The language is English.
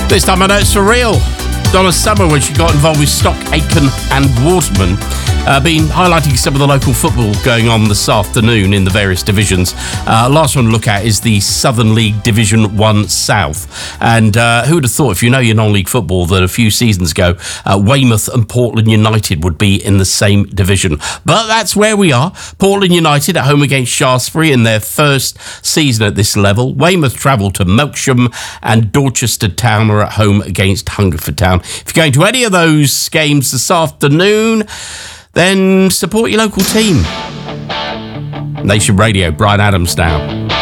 This time I know it's for real. Donna Summer, when she got involved with Stock Aitken and Waterman, been highlighting some of the local football going on this afternoon in the various divisions. Last one to look at is the Southern League Division 1 South. And who would have thought, if you know your non-league football, that a few seasons ago, Weymouth and Portland United would be in the same division. But that's where we are. Portland United at home against Shaftesbury in their first season at this level. Weymouth travelled to Melksham, and Dorchester Town are at home against Hungerford Town. If you're going to any of those games this afternoon, then support your local team. Nation Radio, Brian Adams now.